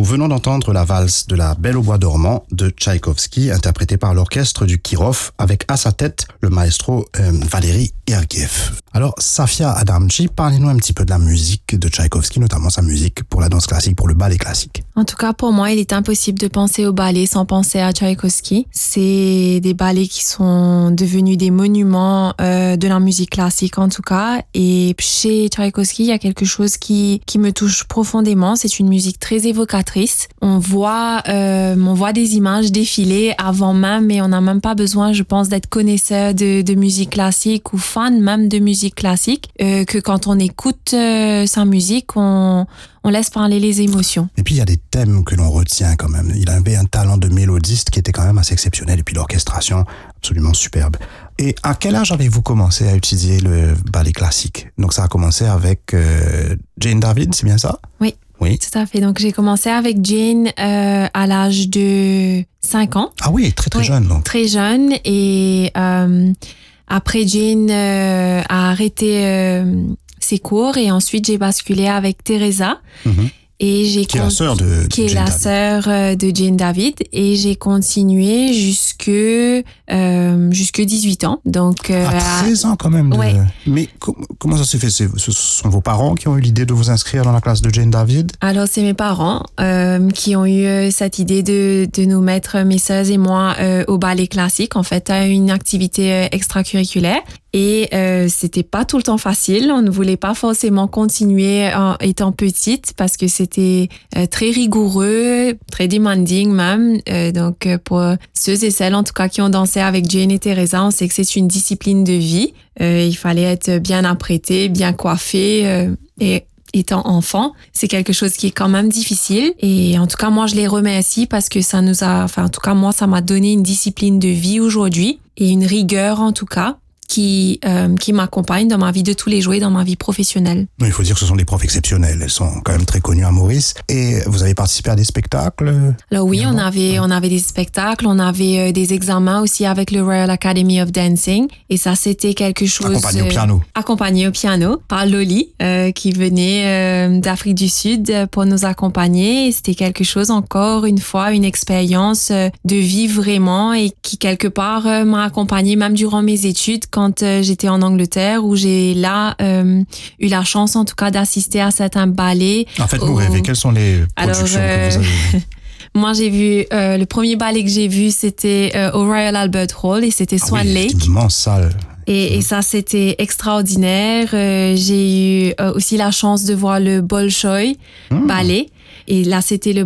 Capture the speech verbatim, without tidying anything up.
venons d'entendre la valse de la Belle au bois dormant de Tchaïkovski, interprétée par l'orchestre du Kirov, avec à sa tête le maestro euh, Valéry Gergiev. Alors, Safia Adamchi, parlez-nous un petit peu de la musique de Tchaïkovski, notamment sa musique pour la danse classique, pour le ballet classique. En tout cas, pour moi, il est impossible de penser au ballet sans penser à Tchaïkovski. C'est des ballets qui sont devenus des monuments euh, de la musique classique, en tout cas. Et chez Tchaïkovski, il y a quelque chose qui, qui me touche profondément. C'est une musique très évocatrice. On voit, euh, on voit des images défiler avant même, mais on n'a même pas besoin, je pense, d'être connaisseur de, de musique classique ou fan même de musique classique, euh, que quand on écoute euh, sa musique, on, on laisse parler les émotions. Et puis il y a des thèmes que l'on retient quand même. Il avait un talent de mélodiste qui était quand même assez exceptionnel, et puis l'orchestration absolument superbe. Et à quel âge avez-vous commencé à utiliser le ballet classique? Donc ça a commencé avec euh, Jane David, c'est bien ça? Oui. Oui. Tout à fait. Donc, j'ai commencé avec Jane euh, à l'âge de cinq ans. Ah oui, très très oui, jeune donc. Très jeune. Et euh, après, Jane euh, a arrêté euh, ses cours et ensuite, j'ai basculé avec Teresa. Mm-hmm. Et j'ai qui est la sœur de qui est Jane la David. sœur de Jane David, et j'ai continué jusque euh, jusque dix-huit ans. Donc euh, à treize ans quand même. De... Ouais. Mais com- comment ça s'est fait? C'est, ce sont vos parents qui ont eu l'idée de vous inscrire dans la classe de Jane David? Alors c'est mes parents euh, qui ont eu cette idée de de nous mettre, mes sœurs et moi, euh, au ballet classique, en fait, à une activité extracurriculaire. Et euh, c'était pas tout le temps facile. On ne voulait pas forcément continuer en étant petite parce que c'était euh, très rigoureux, très demanding même. Euh, donc pour ceux et celles en tout cas qui ont dansé avec Jane et Teresa, on sait que c'est une discipline de vie. Euh, il fallait être bien apprêté, bien coiffé euh, et étant enfant, c'est quelque chose qui est quand même difficile. Et en tout cas, moi, je les remercie parce que ça nous a, enfin, en tout cas, moi, ça m'a donné une discipline de vie aujourd'hui et une rigueur, en tout cas, qui euh, qui m'accompagne dans ma vie de tous les jours et dans ma vie professionnelle. Il faut dire que ce sont des profs exceptionnels. Elles sont quand même très connues à Maurice. Et vous avez participé à des spectacles? Alors oui, on avait on avait des spectacles, on avait euh, des examens aussi avec le Royal Academy of Dancing. Et ça, c'était quelque chose... Accompagné au piano. Euh, accompagné au piano par Loli, euh, qui venait euh, d'Afrique du Sud pour nous accompagner. Et c'était quelque chose, encore une fois, une expérience de vie vraiment, et qui, quelque part, euh, m'a accompagnée même durant mes études, quand euh, j'étais en Angleterre, où j'ai là euh, eu la chance, en tout cas, d'assister à certains ballets. En fait, vous au... rêvez, quelles sont les productions Alors, euh... que vous avez vues? Moi, j'ai vu, euh, le premier ballet que j'ai vu, c'était euh, au Royal Albert Hall, et c'était Swan ah oui, Lake. C'est une immense salle. Et, mmh. et ça, c'était extraordinaire. Euh, j'ai eu euh, aussi la chance de voir le Bolshoi mmh. ballet. Et là, c'était le